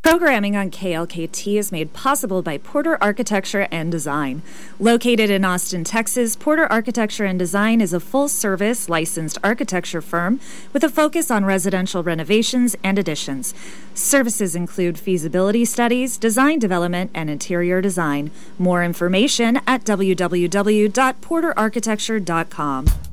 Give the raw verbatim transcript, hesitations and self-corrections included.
Programming on K L K T is made possible by Porter Architecture and Design. Located in Austin, Texas, Porter Architecture and Design is a full-service licensed architecture firm with a focus on residential renovations and additions. Services include feasibility studies, design development, and interior design. More information at w w w dot porter architecture dot com.